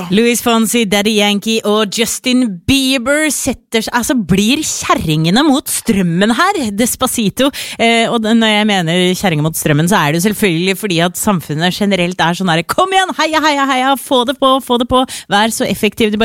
Luis Fonsi, Daddy Yankee og Justin Bieber blir kjerringene mot strømmen her, Despacito. Og når jeg mener kjerringer mot strømmen, så det selvfølgelig fordi at samfunnet generelt sånn her, kom igjen, heia, heia, heia, få det på, vær så effektiv du